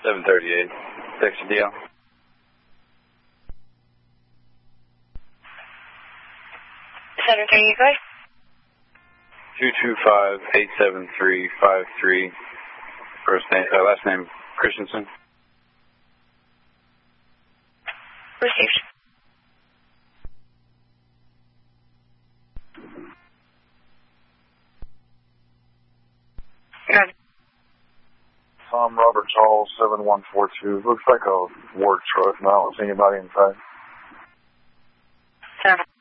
738. Text your deal. Center 3, you guys? 225-873-53. Last name Christensen. Received. Good. Tom Roberts Hall, 7142. Looks like a work truck. No, I don't see anybody inside. Sir.